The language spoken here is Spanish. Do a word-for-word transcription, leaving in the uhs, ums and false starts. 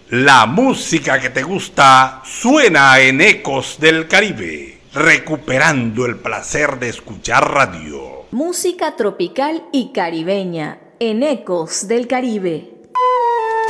La música que te gusta suena en Ecos del Caribe, recuperando el placer de escuchar radio. Música tropical y caribeña en Ecos del Caribe.